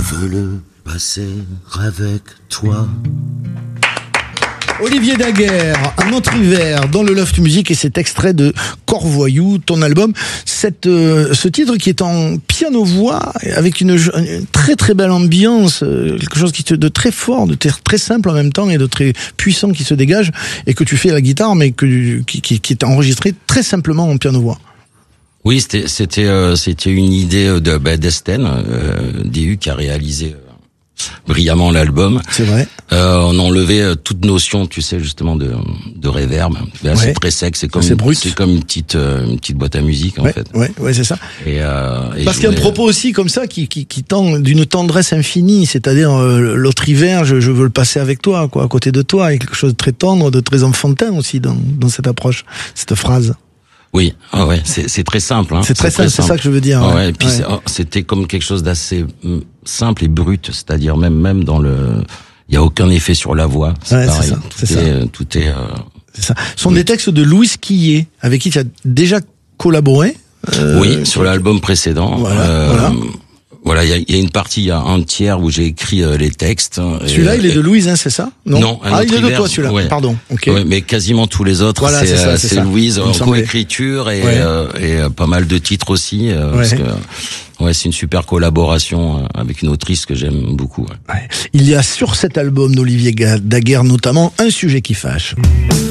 veux le passer avec toi. Olivier Daguerre, Un autre hiver dans le Loft Music, et cet extrait de Corvoyou, ton album. Ce titre qui est en piano-voix avec une très très belle ambiance, quelque chose de très fort, de très simple en même temps et de très puissant qui se dégage, et que tu fais à la guitare mais qui est enregistré très simplement en piano-voix. Oui, c'était une idée d'Estène, DU, qui a réalisé brillamment l'album. C'est vrai. On a enlevé toute notion, tu sais, justement de reverb. Là, ouais. C'est très sec, c'est comme une petite boîte à musique en fait. Ouais, c'est ça. Et parce qu'il y a un propos aussi comme ça qui tend d'une tendresse infinie, c'est-à-dire l'autre hiver, je veux le passer avec toi, quoi, à côté de toi, et quelque chose de très tendre, de très enfantin aussi dans cette approche, cette phrase. Oui, c'est très simple. Hein. C'est très simple, c'est ça que je veux dire. Et puis c'était comme quelque chose d'assez simple et brut, c'est-à-dire même dans il y a aucun effet sur la voix. C'est pareil. Tout est. C'est ça. Ce sont des textes de Louis Quillet, avec qui tu as déjà collaboré. Oui, sur l'album précédent. Voilà, il y a une partie, il y a un tiers où j'ai écrit les textes. Celui-là, il est de Louise, hein, c'est ça? Non, il est de toi, celui-là. Ouais. Pardon. Okay. Ouais, mais quasiment tous les autres, c'est Louise, en coécriture et pas mal de titres aussi, parce que c'est une super collaboration avec une autrice que j'aime beaucoup. Il y a sur cet album d'Olivier Daguerre notamment un sujet qui fâche.